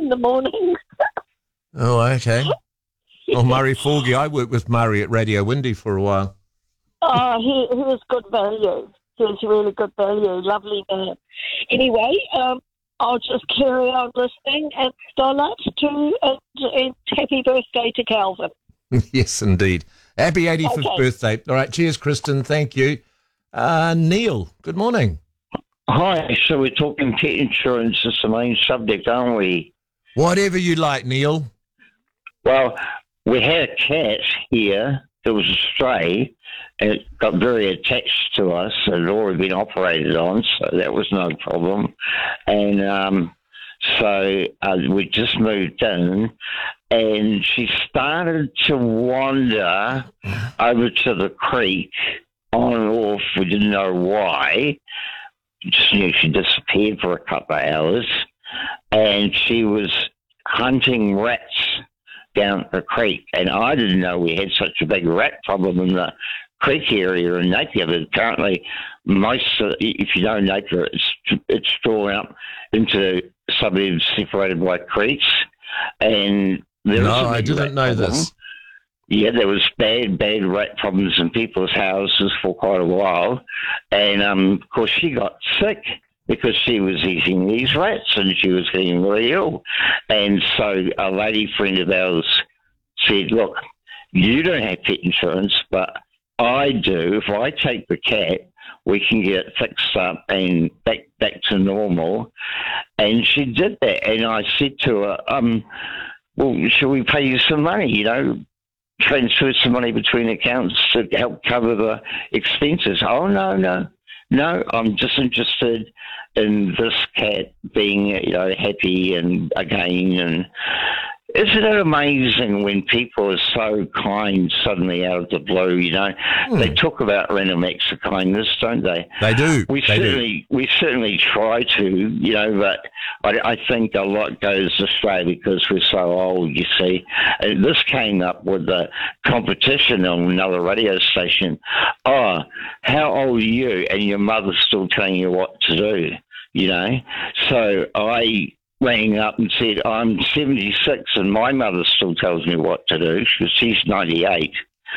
in the morning. Oh, okay. Well, Murray Forgy, I worked with Murray at Radio Windy for a while. He was good value. He was really good value. Lovely man. Anyway, I'll just carry on listening and happy birthday to Calvin. Yes, indeed. Happy 85th birthday. All right, cheers, Kristen. Thank you. Neil, good morning. Hi, so we're talking pet insurance is the main subject, aren't we? Whatever you like, Neil. Well, we had a cat here that was a stray, and it got very attached to us. It had already been operated on, so that was no problem. And so we just moved in, and she started to wander over to the creek on and off. We didn't know why. Just knew she disappeared for a couple of hours, and she was hunting rats down at the creek. And I didn't know we had such a big rat problem in the creek area in Napier. But apparently, if you know Napier, it's drawn up into suburbs separated by creeks. And I didn't know this. Yeah, there was bad rat problems in people's houses for quite a while. And, of course, she got sick because she was eating these rats and she was getting really ill. And so a lady friend of ours said, look, you don't have pet insurance, but I do. If I take the cat, we can get it fixed up and back to normal. And she did that. And I said to her, well, shall we pay you some money, transfer some money between accounts to help cover the expenses? Oh, no, I'm just interested in this cat being, happy and again. And isn't it amazing when people are so kind suddenly out of the blue, They talk about random acts of kindness, don't they? They do. We certainly try to, but I think a lot goes astray because we're so old, you see. And this came up with the competition on another radio station. Oh, how old are you? And your mother's still telling you what to do, So I rang up and said, I'm 76 and my mother still tells me what to do because she's 98,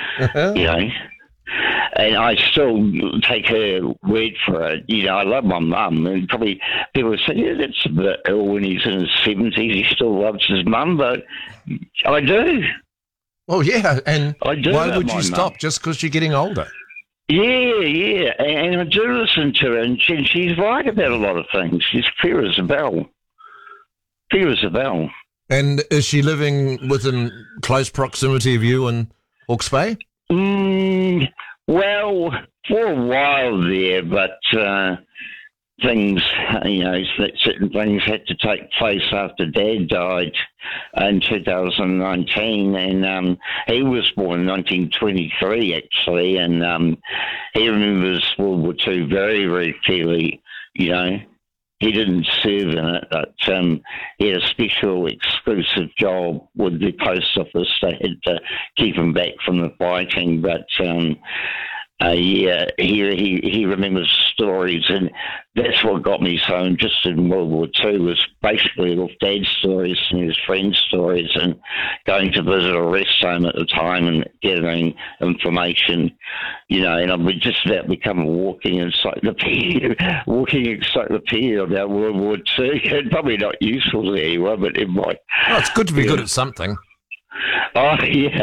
and I still take her word for it. I love my mum, and probably people say, yeah, that's a bit ill when he's in his 70s. He still loves his mum, but I do. Well, yeah, and I do. Why would you stop just because you're getting older? Yeah, and I do listen to her, and she's right about a lot of things. She's clear as a bell. And is she living within close proximity of you in Hawke's Bay? Well, for a while there, but things, certain things had to take place after Dad died in 2019, and he was born in 1923, actually, and he remembers World War II very, very clearly, He didn't serve in it, but he had a special exclusive job with the post office. They had to keep him back from the fighting, but he remembers stories, and that's what got me so interested in World War II was basically with Dad's stories and his friends' stories, and going to visit a rest home at the time and gathering information, and I would just about become a walking encyclopedia about World War II. Probably not useful to anyone, but it might. Well, it's good to be good at something. Oh, yeah.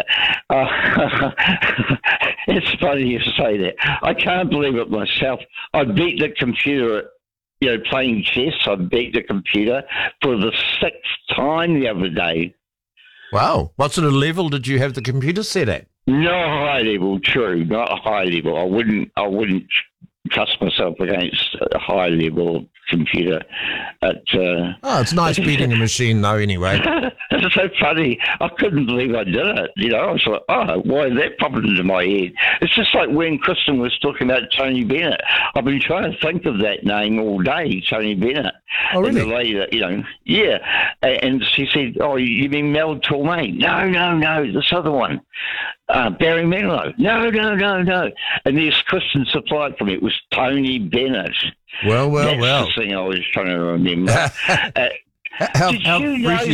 It's funny you say that. I can't believe it myself. I beat the computer, playing chess. I beat the computer for the 6th time the other day. Wow. What sort of level did you have the computer set at? Not high level, true. Not high level. I wouldn't trust myself against a high level computer. It's nice beating a machine, though, anyway. It's so funny. I couldn't believe I did it. I was like, why did that pop into my head? It's just like when Kristen was talking about Tony Bennett. I've been trying to think of that name all day, Tony Bennett. Oh, really? And the lady that, yeah. And she said, oh, you mean Mel Torme? No, this other one. Barry Manilow. No. And this Kristen supplied for me. It was Tony Bennett. Well. That's the thing I was trying to remember. How briefly